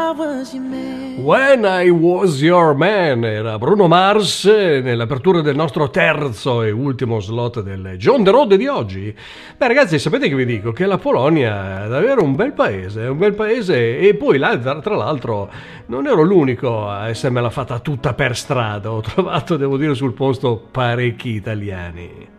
When I Was Your Man era Bruno Mars nell'apertura del nostro terzo e ultimo slot del John the Road di oggi. Beh ragazzi, sapete che vi dico? Che la Polonia è davvero un bel paese e poi là tra l'altro non ero l'unico a essermela fatta tutta per strada, ho trovato, devo dire, sul posto parecchi italiani.